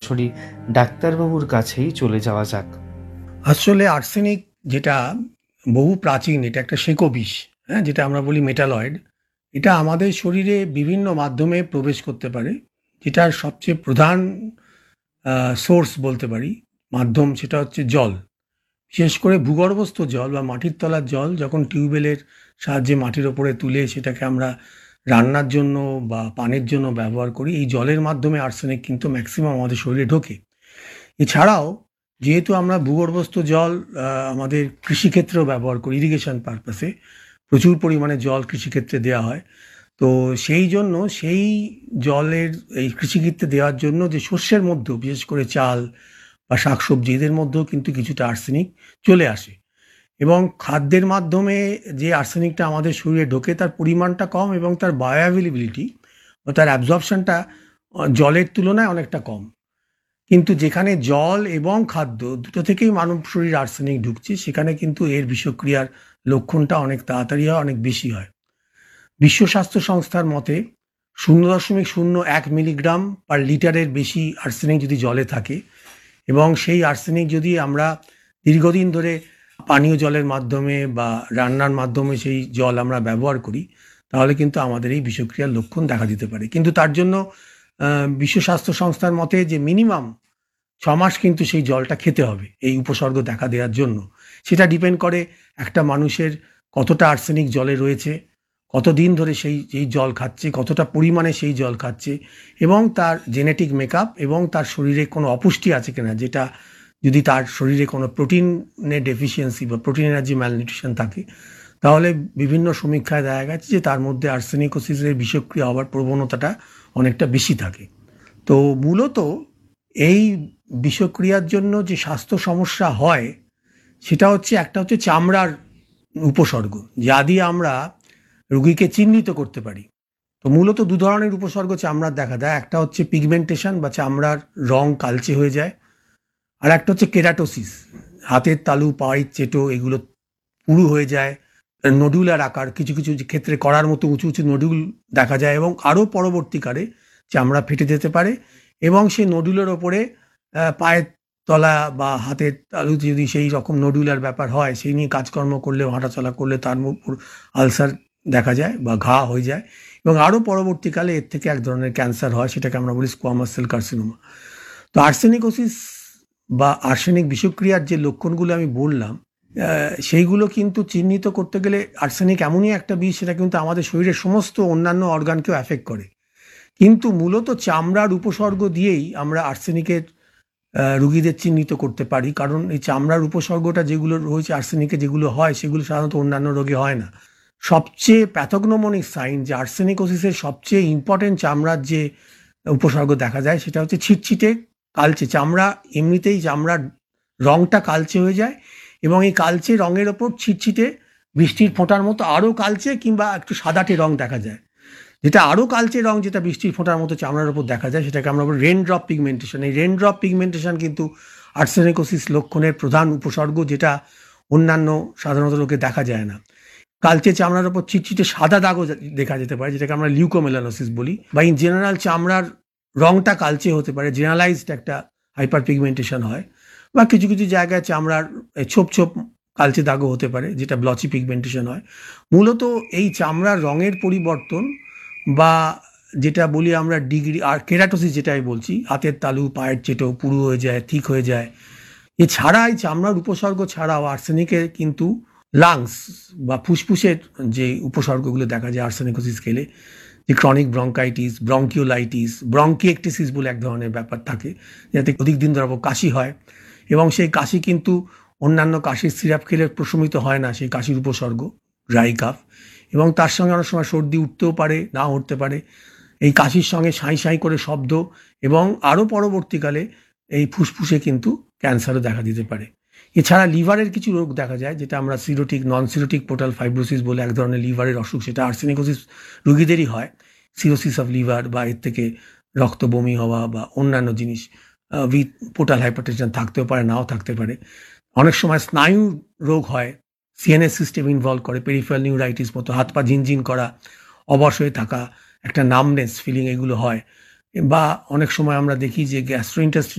সরাসরি ডাক্তারবাবুর কাছেই চলে যাওয়া যাক। আসলে আর্সেনিক যেটা বহু প্রাচীন, এটা একটা সেঁকো বিষ, হ্যাঁ, যেটা আমরা বলি মেটালয়েড। এটা আমাদের শরীরে বিভিন্ন মাধ্যমে প্রবেশ করতে পারে। যেটার সবচেয়ে প্রধান সোর্স বলতে পারি, মাধ্যম, সেটা হচ্ছে জল। বিশেষ করে ভূগর্ভস্থ জল বা মাটির তলার জল যখন টিউবওয়েলের সাহায্যে মাটির ওপরে তুলে সেটাকে আমরা রান্নার জন্য বা পানের জন্য ব্যবহার করি, এই জলের মাধ্যমে আর্সেনিক কিন্তু ম্যাক্সিমাম আমাদের শরীরে ঢোকে। এছাড়াও যেহেতু আমরা ভূগর্ভস্থ জল আমাদের কৃষিক্ষেত্রেও ব্যবহার করি, ইরিগেশন পারপাসে প্রচুর পরিমাণে জল কৃষিক্ষেত্রে দেওয়া হয়। তো সেই জন্য সেই জলের এই কৃষিক্ষেত্রে দেওয়ার জন্য যে শস্যের মধ্যেও, বিশেষ করে চাল বা শাকসবজি, এদের মধ্যেও কিন্তু কিছুটা আর্সেনিক চলে আসে। এবং খাদ্যের মাধ্যমে যে আর্সেনিকটা আমাদের শরীরে ঢোকে তার পরিমাণটা কম এবং তার বায়োঅ্যাভেলেবিলিটি বা তার অ্যাবজর্পশনটা জলের তুলনায় অনেকটা কম। কিন্তু যেখানে জল এবং খাদ্য দুটো থেকেই মানব শরীরে আর্সেনিক ঢুকছে, সেখানে কিন্তু এর বিষক্রিয়ার লক্ষণটা অনেক তাড়াতাড়ি হয়, অনেক বেশি হয়। বিশ্ব স্বাস্থ্য সংস্থার মতে 0.01 মিলিগ্রাম পার লিটারের বেশি আর্সেনিক যদি জলে থাকে এবং সেই আর্সেনিক যদি আমরা দীর্ঘদিন ধরে পানীয় জলের মাধ্যমে বা রান্নার মাধ্যমে সেই জল আমরা ব্যবহার করি, তাহলে কিন্তু আমাদের এই বিষক্রিয়ার লক্ষণ দেখা দিতে পারে। কিন্তু তার জন্য বিশ্ব স্বাস্থ্য সংস্থার মতে যে মিনিমাম 6 মাস কিন্তু সেই জলটা খেতে হবে এই উপসর্গ দেখা দেওয়ার জন্য। সেটা ডিপেন্ড করে একটা মানুষের কতটা আর্সেনিক জলে রয়েছে, কতদিন ধরে সেই জল খাচ্ছে, কতটা পরিমাণে সেই জল খাচ্ছে, এবং তার জেনেটিক মেকআপ এবং তার শরীরে কোনো অপুষ্টি আছে কিনা, যেটা যদি তার শরীরে কোনো প্রোটিনের ডেফিসিয়েন্সি বা প্রোটিন এনার্জি ম্যালনিউট্রিশন থাকে, তাহলে বিভিন্ন সমীক্ষায় দেখা গেছে যে তার মধ্যে আর্সেনিকোসিসের বিষক্রিয়া হওয়ার প্রবণতাটা অনেকটা বেশি থাকে। তো মূলত এই বিষক্রিয়ার জন্য যে স্বাস্থ্য সমস্যা হয় সেটা হচ্ছে, একটা হচ্ছে চামড়ার উপসর্গ, যা দিয়ে আমরা রোগীকে চিহ্নিত করতে পারি। তো মূলত দু ধরনের উপসর্গ চামড়ার দেখা দেয়। একটা হচ্ছে পিগমেন্টেশন বা চামড়ার রং কালচে হয়ে যায়, আর একটা হচ্ছে কেরাটোসিস, হাতের তালু, পায়ের চেটো, এগুলো পুরু হয়ে যায়, নডুলার আকার, কিছু কিছু ক্ষেত্রে করার মতো উঁচু উঁচু নডুল দেখা যায়, এবং আরও পরবর্তীকালে চামড়া ফেটে যেতে পারে এবং সেই নডুলের ওপরে পায়ের তলা বা হাতের তালু যদি সেই রকম নডুলার ব্যাপার হয়, সেই নিয়ে কাজকর্ম করলে, হাঁটাচলা করলে তার উপর আলসার দেখা যায় বা ঘা হয়ে যায়, এবং আরও পরবর্তীকালে এর থেকে এক ধরনের ক্যান্সার হয়, সেটাকে আমরা বলি স্কোয়ামাস সেল কার্সিনোমা। তো আর্সেনিকোসিস বা আর্সেনিক বিষক্রিয়ার যে লক্ষণগুলো আমি বললাম, সেইগুলো কিন্তু চিহ্নিত করতে গেলে, আর্সেনিক এমনই একটা বিষ, সেটা কিন্তু আমাদের শরীরের সমস্ত অন্যান্য অর্গানকেও অ্যাফেক্ট করে। কিন্তু মূলত চামড়ার উপসর্গ দিয়েই আমরা আর্সেনিকের রুগীদের চিহ্নিত করতে পারি, কারণ এই চামড়ার উপসর্গটা যেগুলো রয়েছে আর্সেনিকে, যেগুলো হয়, সেগুলো সাধারণত অন্যান্য রোগে হয় না। সবচেয়ে প্যাথোগনোমনিক সাইন যে আর্সেনিকোসিসের সবচেয়ে ইম্পর্টেন্ট চামড়ার যে উপসর্গ দেখা যায়, সেটা হচ্ছে ছিটছিটে কালচে চামড়া। এমনিতেই চামড়ার রংটা কালচে হয়ে যায় এবং এই কালচে রঙের ওপর ছিটছিটে বৃষ্টির ফোঁটার মতো আরও কালচে কিংবা একটু সাদাটে রং দেখা যায়। যেটা আরও কালচে রং, যেটা বৃষ্টির ফোঁটার মতো চামড়ার উপর দেখা যায়, সেটাকে আমরা বলি রেন ড্রপ পিগমেন্টেশন। এই রেন ড্রপ পিগমেন্টেশন কিন্তু আর্সেনিকোসিস লক্ষণের প্রধান উপসর্গ, যেটা অন্যান্য সাধারণত লোকে দেখা যায় না। কালচে চামড়ার উপর চিটচিটে সাদা দাগও দেখা যেতে পারে, যেটাকে আমরা লিউকোমেলানোসিস বলি। বা ইন জেনারেল চামড়ার রংটা কালচে হতে পারে, জেনারেলাইজড একটা হাইপার পিগমেন্টেশন হয়। বা কিছু কিছু জায়গায় চামড়ার ছোপ ছোপ কালচে দাগও হতে পারে, যেটা ব্লচি পিগমেন্টেশন হয়। মূলত এই চামড়ার রঙের পরিবর্তন বা যেটা বলি আমরা ডিগ্রি, আর কেরাটোসিস যেটা আমি বলছি, হাতের তালু, পায়ের চেটো পুরু হয়ে যায়, ঠিক হয়ে যায়। এছাড়া এই চামড়ার উপসর্গ ছাড়াও আর্সেনিকের কিন্তু লাংস বা ফুসফুসের যে উপসর্গগুলো দেখা যায় আর্সেনিকোসিস খেলে, যে ক্রনিক ব্রঙ্কাইটিস, ব্রঙ্কিওলাইটিস, ব্রঙ্কিয়েকটিসিস বলে এক ধরনের ব্যাপার থাকে, যাতে অধিক দিন ধরে কাশি হয়, এবং সেই কাশি কিন্তু অন্যান্য কাশির সিরাপ খেলে প্রশমিত হয় না, সেই কাশির উপসর্গ ড্রাই কাফ, এবং তার সঙ্গে অনেক সময় সর্দি উঠতেও পারে, না উঠতে পারে। এই কাশির সঙ্গে সাঁই সাঁই করে শব্দ, এবং আরও পরবর্তীকালে এই ফুসফুসে কিন্তু ক্যান্সারও দেখা দিতে পারে। এছাড়া লিভারের কিছু রোগ দেখা যায়, যেটা আমরা সিরোটিক, নন সিরোটিক পোর্টাল ফাইব্রোসিস বলে এক ধরনের লিভারের অসুখ, সেটা আর্সেনিকোসিস রোগীদেরই হয়। সিরোসিস অফ লিভার, বা এর থেকে রক্ত বমি হওয়া বা অন্যান্য জিনিস, উইথ পোর্টাল হাইপারটেনশন থাকতেও পারে, নাও থাকতে পারে। অনেক সময় স্নায়ু রোগ হয়, সিএনএস সিস্টেম ইনভলভ করে, পেরিফেরাল নিউরাইটিস মতো, হাত পা ঝিনঝিন করা, অবশ হয়ে থাকা, একটা নামনেস ফিলিং, এগুলো হয়। বা অনেক সময় আমরা দেখি যে গ্যাস্ট্রোইন্টেস্টিনাল